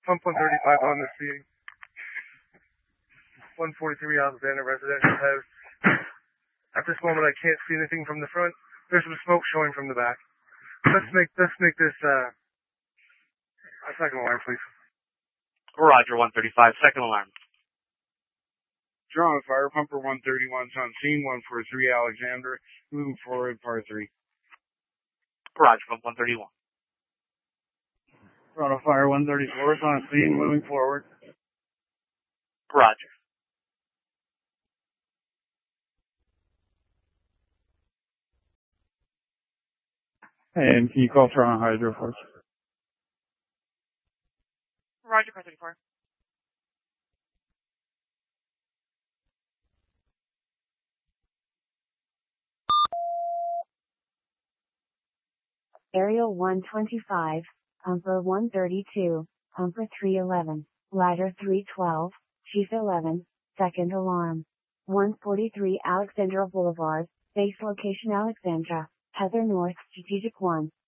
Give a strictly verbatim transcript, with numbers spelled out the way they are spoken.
Pump one thirty-five on the scene. one forty-three Alexander residential house. At this moment, I can't see anything from the front. There's some smoke showing from the back. Let's make let's make this uh, a second alarm, please. Roger, one thirty-five, second alarm. Toronto Fire, pumper one thirty-one is on scene, one forty-three Alexander, moving forward, par three. Roger, pump one thirty-one. Toronto Fire, one thirty-four is on scene, moving forward. Roger. And can you call Toronto Hydro for us? Roger, par thirty-four. Aerial one twenty-five, Pumper one thirty-two, Pumper three eleven, Ladder three twelve, Chief eleven, second alarm. one forty-three Alexandra Boulevard, base location Alexandra, Heather North Strategic one.